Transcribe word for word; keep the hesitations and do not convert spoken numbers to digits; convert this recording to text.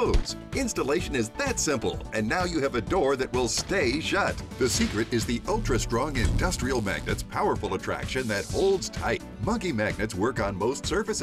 close. Installation is that simple, and now you have a door that will stay shut. The secret is the ultra-strong industrial magnet's powerful attraction that holds tight. Monkey magnets work on most surfaces.